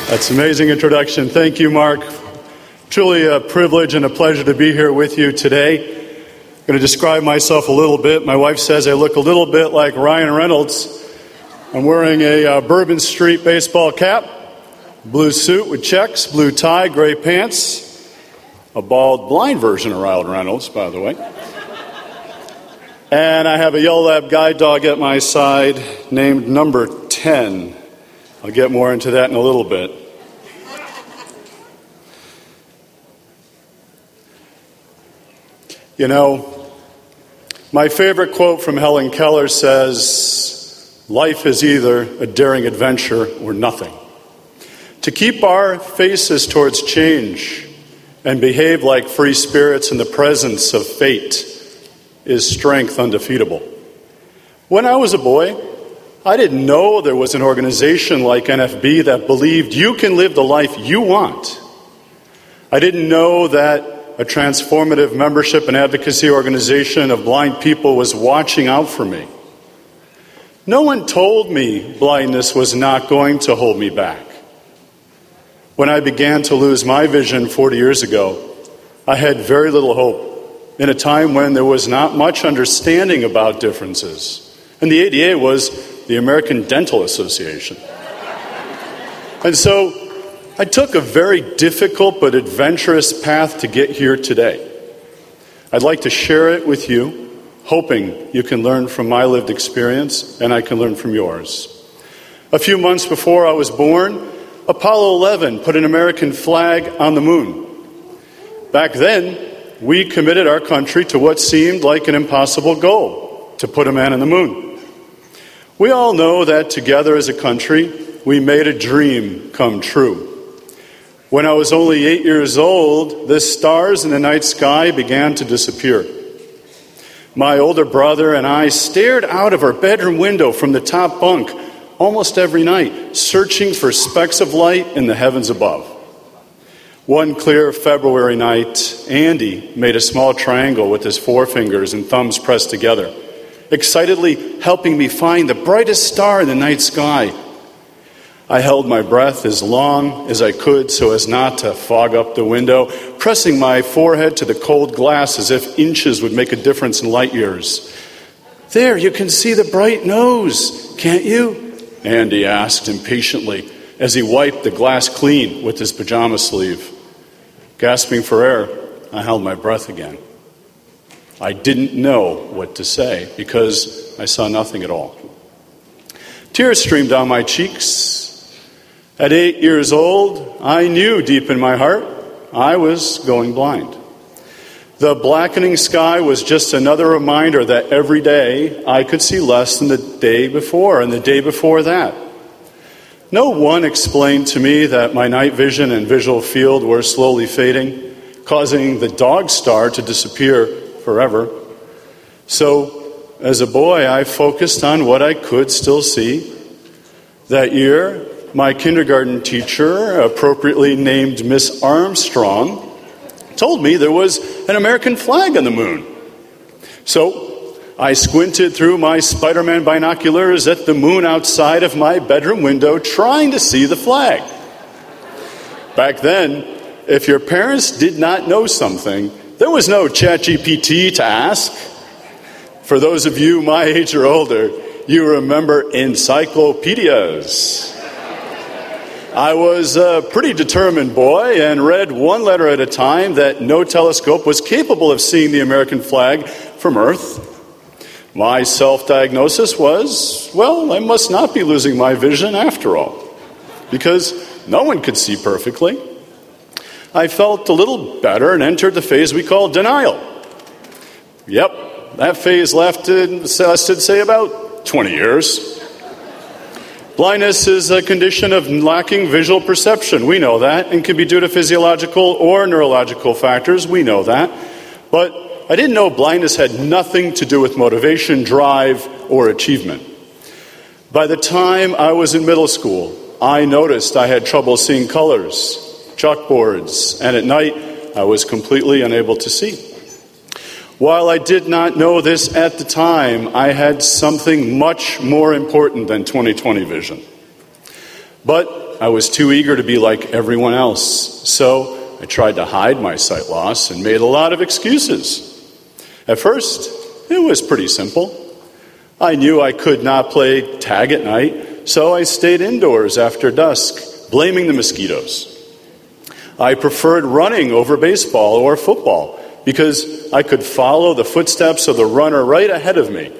That's an amazing introduction. Thank you, Mark. Truly a privilege and a pleasure to be here with you today. I'm going to describe myself a little bit. My wife says I look a little bit like Ryan Reynolds. I'm wearing a Bourbon Street baseball cap, blue suit with checks, blue tie, gray pants, a bald, blind version of Ryan Reynolds, by the way. And I have a yellow lab guide dog at my side named Number 10. I'll get more into that in a little bit. You know, my favorite quote from Helen Keller says, "Life is either a daring adventure or nothing." To keep our faces towards change and behave like free spirits in the presence of fate is strength undefeatable. When I was a boy, I didn't know there was an organization like NFB that believed you can live the life you want. I didn't know that a transformative membership and advocacy organization of blind people was watching out for me. No one told me blindness was not going to hold me back. When I began to lose my vision 40 years ago, I had very little hope in a time when there was not much understanding about differences. And the ADA was the American Dental Association. And so I took a very difficult but adventurous path to get here today. I'd like to share it with you, hoping you can learn from my lived experience and I can learn from yours. A few months before I was born, Apollo 11 put an American flag on the moon. Back then, we committed our country to what seemed like an impossible goal, to put a man on the moon. We all know that together as a country, we made a dream come true. When I was only 8 years old, the stars in the night sky began to disappear. My older brother and I stared out of our bedroom window from the top bunk almost every night, searching for specks of light in the heavens above. One clear February night, Andy made a small triangle with his forefingers and thumbs pressed together, excitedly helping me find the brightest star in the night sky. I held my breath as long as I could so as not to fog up the window, pressing my forehead to the cold glass as if inches would make a difference in light years. "There, you can see the bright nose, can't you?" Andy asked impatiently as he wiped the glass clean with his pajama sleeve. Gasping for air, I held my breath again. I didn't know what to say because I saw nothing at all. Tears streamed down my cheeks. At 8 years old, I knew deep in my heart I was going blind. The blackening sky was just another reminder that every day I could see less than the day before and the day before that. No one explained to me that my night vision and visual field were slowly fading, causing the dog star to disappear forever. So, as a boy, I focused on what I could still see. That year, my kindergarten teacher, appropriately named Miss Armstrong, told me there was an American flag on the moon. So, I squinted through my Spider-Man binoculars at the moon outside of my bedroom window, trying to see the flag. Back then, if your parents did not know something, there was no ChatGPT to ask. For those of you my age or older, you remember encyclopedias. I was a pretty determined boy and read one letter at a time that no telescope was capable of seeing the American flag from Earth. My self-diagnosis was, well, I must not be losing my vision after all, because no one could see perfectly. I felt a little better and entered the phase we call denial. Yep, that phase lasted, say, about 20 years. Blindness is a condition of lacking visual perception. We know that, and can be due to physiological or neurological factors. We know that. But I didn't know blindness had nothing to do with motivation, drive, or achievement. By the time I was in middle school, I noticed I had trouble seeing colors, chalkboards, and at night I was completely unable to see. While I did not know this at the time, I had something much more important than 20/20 vision. But I was too eager to be like everyone else, so I tried to hide my sight loss and made a lot of excuses. At first, it was pretty simple. I knew I could not play tag at night, so I stayed indoors after dusk, blaming the mosquitoes. I preferred running over baseball or football because I could follow the footsteps of the runner right ahead of me.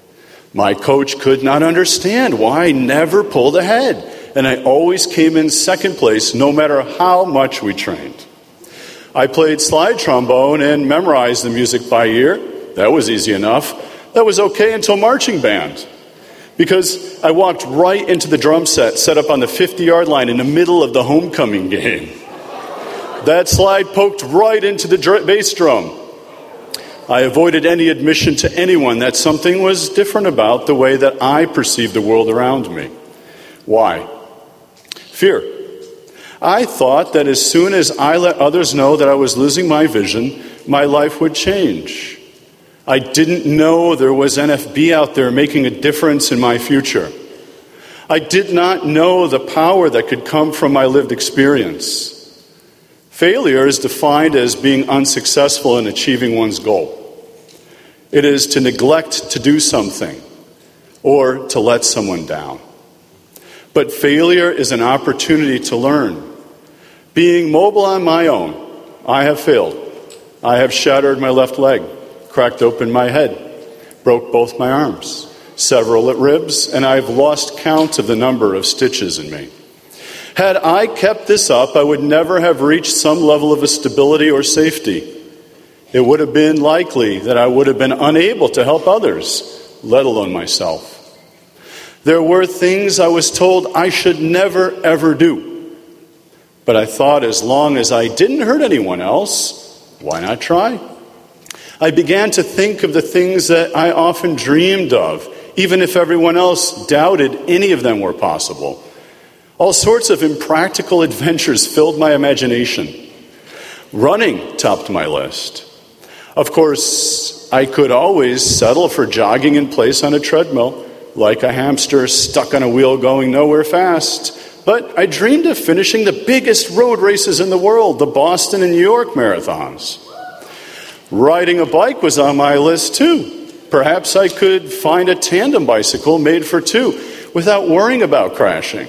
My coach could not understand why I never pulled ahead, and I always came in second place no matter how much we trained. I played slide trombone and memorized the music by ear. That was easy enough. That was okay until marching band, because I walked right into the drum set up on the 50-yard line in the middle of the homecoming game. That slide poked right into the bass drum. I avoided any admission to anyone that something was different about the way that I perceived the world around me. Why? Fear. I thought that as soon as I let others know that I was losing my vision, my life would change. I didn't know there was NFB out there making a difference in my future. I did not know the power that could come from my lived experience. Failure is defined as being unsuccessful in achieving one's goal. It is to neglect to do something or to let someone down. But failure is an opportunity to learn. Being mobile on my own, I have failed. I have shattered my left leg, cracked open my head, broke both my arms, several ribs, and I've lost count of the number of stitches in me. Had I kept this up, I would never have reached some level of stability or safety. It would have been likely that I would have been unable to help others, let alone myself. There were things I was told I should never, ever do. But I thought as long as I didn't hurt anyone else, why not try? I began to think of the things that I often dreamed of, even if everyone else doubted any of them were possible. All sorts of impractical adventures filled my imagination. Running topped my list. Of course, I could always settle for jogging in place on a treadmill, like a hamster stuck on a wheel going nowhere fast. But I dreamed of finishing the biggest road races in the world, the Boston and New York marathons. Riding a bike was on my list too. Perhaps I could find a tandem bicycle made for two without worrying about crashing.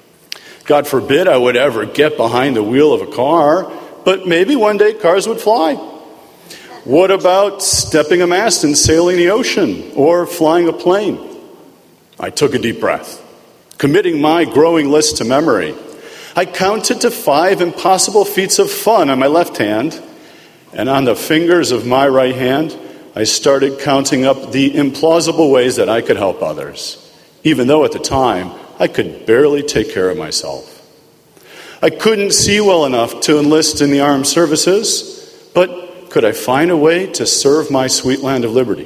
God forbid I would ever get behind the wheel of a car, but maybe one day cars would fly. What about stepping a mast and sailing the ocean or flying a plane? I took a deep breath, committing my growing list to memory. I counted to 5 impossible feats of fun on my left hand, and on the fingers of my right hand, I started counting up the implausible ways that I could help others, even though at the time I could barely take care of myself. I couldn't see well enough to enlist in the armed services, but could I find a way to serve my sweet land of liberty?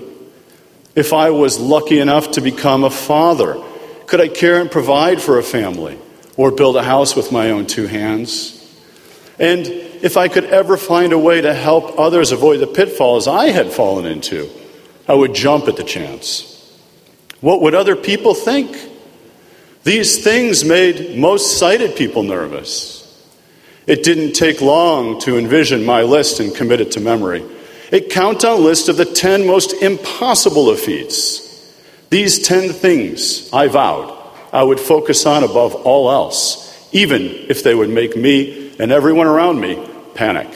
If I was lucky enough to become a father, could I care and provide for a family or build a house with my own 2 hands? And if I could ever find a way to help others avoid the pitfalls I had fallen into, I would jump at the chance. What would other people think? These things made most sighted people nervous. It didn't take long to envision my list and commit it to memory. A countdown list of the 10 most impossible of feats. These 10 things I vowed I would focus on above all else, even if they would make me and everyone around me panic.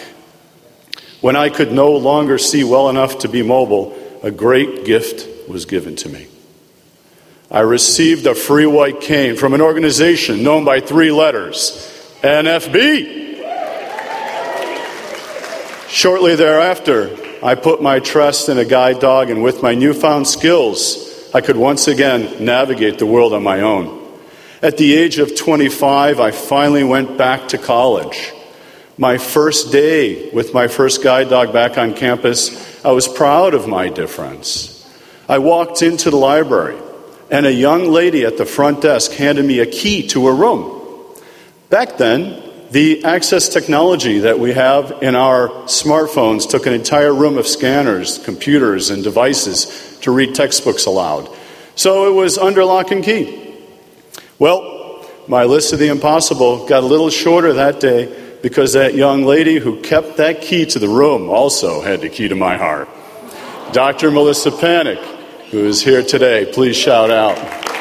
When I could no longer see well enough to be mobile, a great gift was given to me. I received a free white cane from an organization known by 3 letters, NFB. Shortly thereafter, I put my trust in a guide dog, and with my newfound skills, I could once again navigate the world on my own. At the age of 25, I finally went back to college. My first day with my first guide dog back on campus, I was proud of my difference. I walked into the library, and a young lady at the front desk handed me a key to a room. Back then, the access technology that we have in our smartphones took an entire room of scanners, computers, and devices to read textbooks aloud. So it was under lock and key. Well, my list of the impossible got a little shorter that day because that young lady who kept that key to the room also had the key to my heart. Dr. Melissa Panic, who is here today. Please shout out.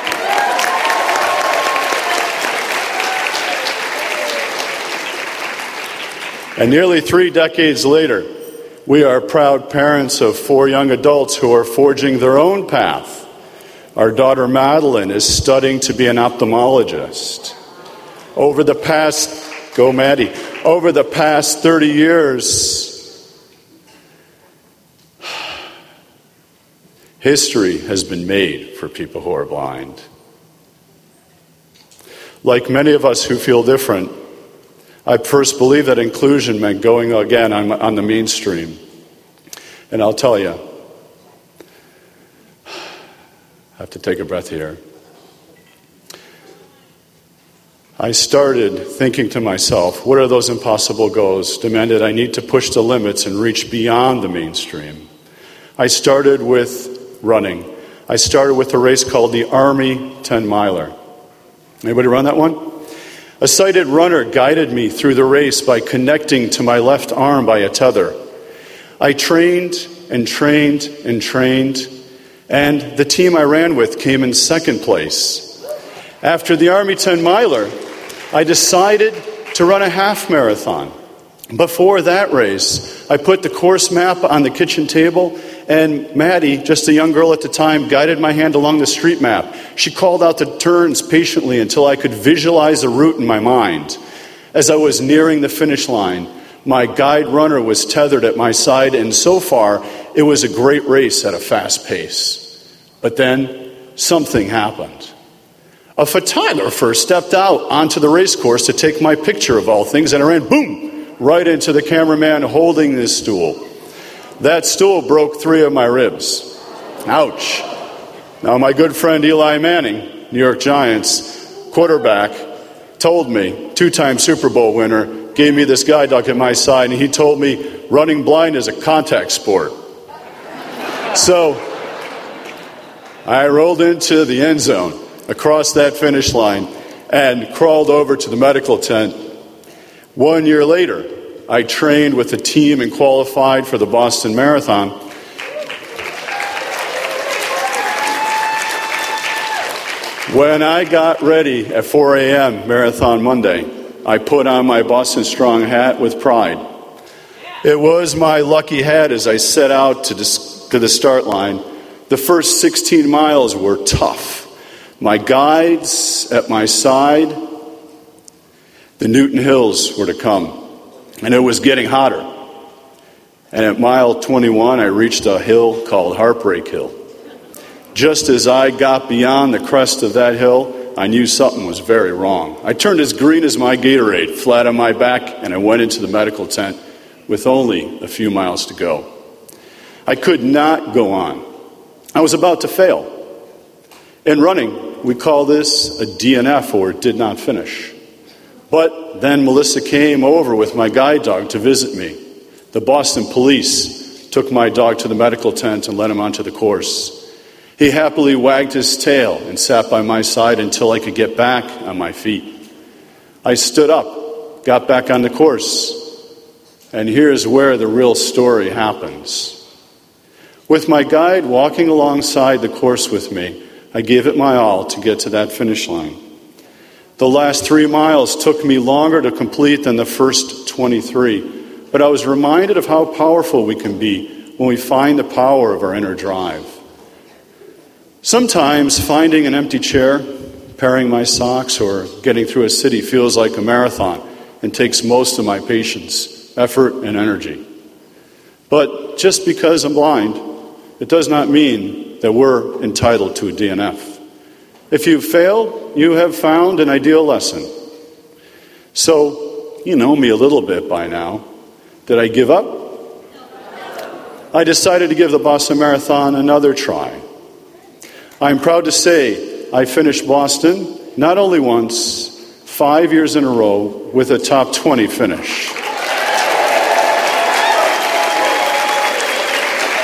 And nearly 3 decades later, we are proud parents of 4 young adults who are forging their own path. Our daughter Madeline is studying to be an ophthalmologist. Over the past 30 years, history has been made for people who are blind. Like many of us who feel different, I first believed that inclusion meant going again on the mainstream. And I'll tell you, I have to take a breath here. I started thinking to myself, what are those impossible goals? Demanded I need to push the limits and reach beyond the mainstream. I started with running. I started with a race called the Army 10-miler. Anybody run that one? A sighted runner guided me through the race by connecting to my left arm by a tether. I trained and trained and trained, and the team I ran with came in second place. After the Army 10-miler, I decided to run a half marathon. Before that race, I put the course map on the kitchen table, and Maddie, just a young girl at the time, guided my hand along the street map. She called out the turns patiently until I could visualize the route in my mind. As I was nearing the finish line, my guide runner was tethered at my side, and so far, it was a great race at a fast pace. But then, something happened. A photographer stepped out onto the race course to take my picture of all things, and I ran, boom, right into the cameraman holding this stool. That stool broke 3 of my ribs. Ouch. Now, my good friend Eli Manning, New York Giants quarterback, told me, 2-time Super Bowl winner, gave me this guide dog at my side, and he told me running blind is a contact sport. So I rolled into the end zone, across that finish line, and crawled over to the medical tent. 1 year later, I trained with the team and qualified for the Boston Marathon. When I got ready at 4 a.m. Marathon Monday, I put on my Boston Strong hat with pride. It was my lucky hat as I set out to the start line. The first 16 miles were tough. My guides at my side, the Newton Hills were to come. And it was getting hotter. And at mile 21, I reached a hill called Heartbreak Hill. Just as I got beyond the crest of that hill, I knew something was very wrong. I turned as green as my Gatorade, flat on my back, and I went into the medical tent with only a few miles to go. I could not go on. I was about to fail. In running, we call this a DNF, or did not finish. But then Melissa came over with my guide dog to visit me. The Boston police took my dog to the medical tent and led him onto the course. He happily wagged his tail and sat by my side until I could get back on my feet. I stood up, got back on the course, and here's where the real story happens. With my guide walking alongside the course with me, I gave it my all to get to that finish line. The last 3 miles took me longer to complete than the first 23, but I was reminded of how powerful we can be when we find the power of our inner drive. Sometimes finding an empty chair, paring my socks, or getting through a city feels like a marathon and takes most of my patience, effort, and energy. But just because I'm blind, it does not mean that we're entitled to a DNF. If you've failed, you have found an ideal lesson. So, you know me a little bit by now. Did I give up? I decided to give the Boston Marathon another try. I'm proud to say I finished Boston not only once, 5 years in a row with a top 20 finish.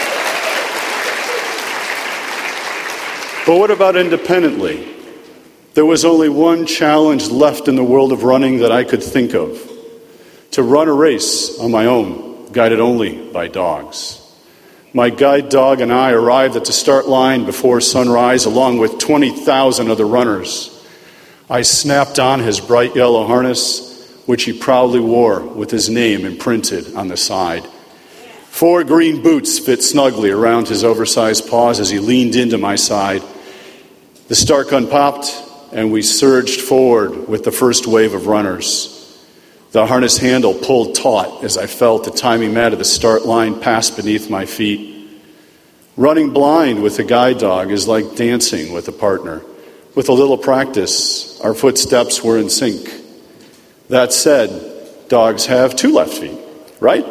But what about independently? There was only one challenge left in the world of running that I could think of: to run a race on my own, guided only by dogs. My guide dog and I arrived at the start line before sunrise, along with 20,000 other runners. I snapped on his bright yellow harness, which he proudly wore with his name imprinted on the side. 4 green boots fit snugly around his oversized paws as he leaned into my side. The start gun popped, and we surged forward with the first wave of runners. The harness handle pulled taut as I felt the timing mat of the start line pass beneath my feet. Running blind with a guide dog is like dancing with a partner. With a little practice, our footsteps were in sync. That said, dogs have 2 left feet, right?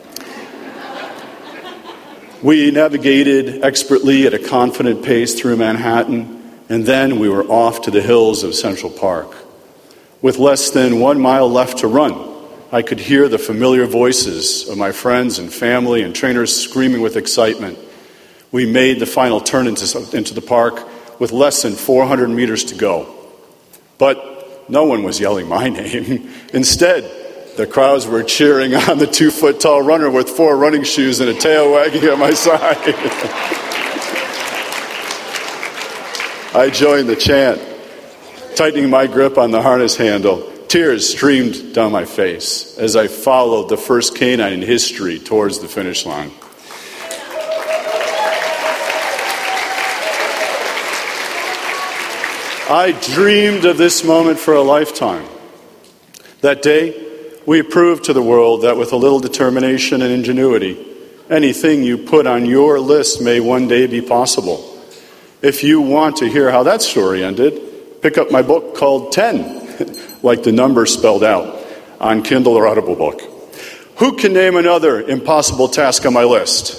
We navigated expertly at a confident pace through Manhattan, and then we were off to the hills of Central Park. With less than 1 mile left to run, I could hear the familiar voices of my friends and family and trainers screaming with excitement. We made the final turn into the park with less than 400 meters to go. But no one was yelling my name. Instead, the crowds were cheering on the 2-foot-tall runner with 4 running shoes and a tail wagging at my side. I joined the chant, tightening my grip on the harness handle. Tears streamed down my face as I followed the first canine in history towards the finish line. I dreamed of this moment for a lifetime. That day, we proved to the world that with a little determination and ingenuity, anything you put on your list may one day be possible. If you want to hear how that story ended, pick up my book called 10, like the number spelled out, on Kindle or Audible book. Who can name another impossible task on my list?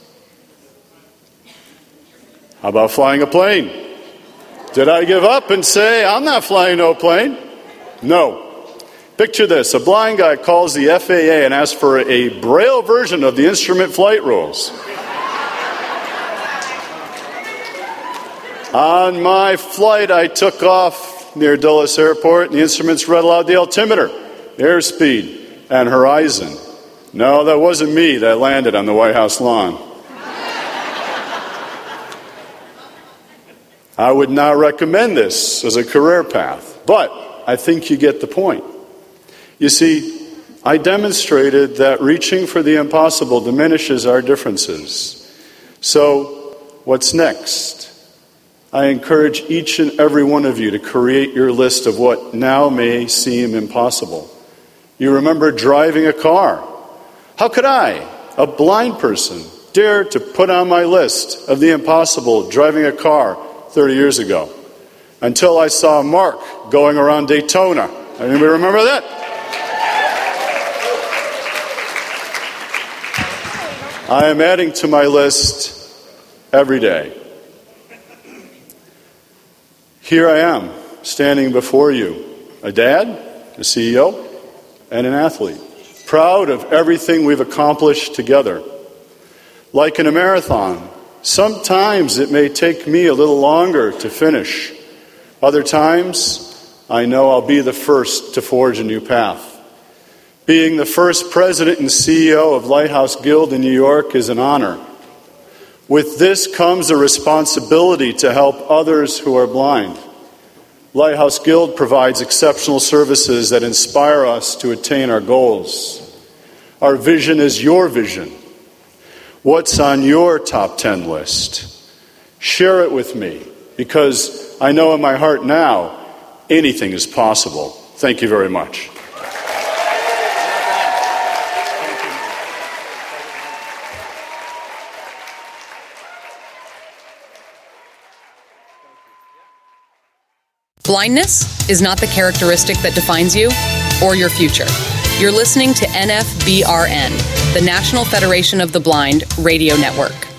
How about flying a plane? Did I give up and say, I'm not flying no plane? No. Picture this. A blind guy calls the FAA and asks for a Braille version of the instrument flight rules. On my flight, I took off near Dulles Airport, and the instruments read aloud the altimeter, airspeed, and horizon. No, that wasn't me that landed on the White House lawn. I would not recommend this as a career path, but I think you get the point. You see, I demonstrated that reaching for the impossible diminishes our differences. So, what's next? I encourage each and every one of you to create your list of what now may seem impossible. You remember driving a car. How could I, a blind person, dare to put on my list of the impossible driving a car 30 years ago? Until I saw Mark going around Daytona. Anybody remember that? I am adding to my list every day. Here I am, standing before you, a dad, a CEO, and an athlete, proud of everything we've accomplished together. Like in a marathon, sometimes it may take me a little longer to finish. Other times, I know I'll be the first to forge a new path. Being the first president and CEO of Lighthouse Guild in New York is an honor. With this comes a responsibility to help others who are blind. Lighthouse Guild provides exceptional services that inspire us to attain our goals. Our vision is your vision. What's on your top 10 list? Share it with me, because I know in my heart now, anything is possible. Thank you very much. Blindness is not the characteristic that defines you or your future. You're listening to NFBRN, the National Federation of the Blind radio network.